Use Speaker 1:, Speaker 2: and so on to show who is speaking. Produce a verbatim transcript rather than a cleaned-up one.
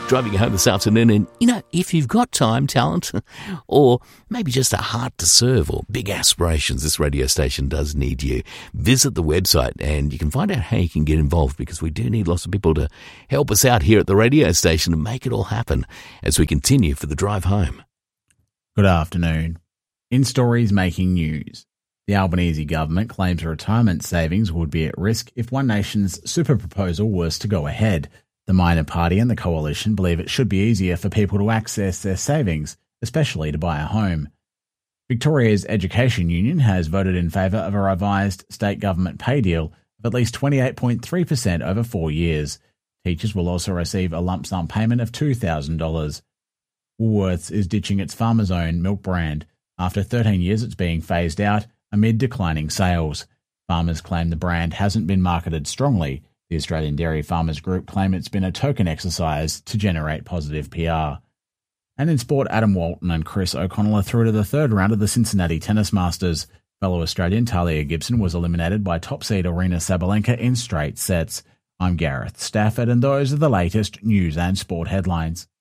Speaker 1: driving home this afternoon, and, you know, if you've got time, talent, or maybe just a heart to serve or big aspirations, this radio station does need you. Visit the website and you can find out how you can get involved, because we do need lots of people to help us out here at the radio station and make it all happen as we continue for the drive home.
Speaker 2: Good afternoon. In stories making news, the Albanese government claims retirement savings would be at risk if One Nation's super proposal was to go ahead. The minor party and the coalition believe it should be easier for people to access their savings, especially to buy a home. Victoria's Education Union has voted in favour of a revised state government pay deal of at least twenty-eight point three percent over four years. Teachers will also receive a lump sum payment of two thousand dollars. Woolworths is ditching its Farmers Own milk brand. After thirteen years it's being phased out amid declining sales. Farmers claim the brand hasn't been marketed strongly. The Australian Dairy Farmers Group claim it's been a token exercise to generate positive P R. And in sport, Adam Walton and Chris O'Connell are through to the third round of the Cincinnati Tennis Masters. Fellow Australian Talia Gibson was eliminated by top seed Aryna Sabalenka in straight sets. I'm Gareth Stafford, and those are the latest news and sport headlines.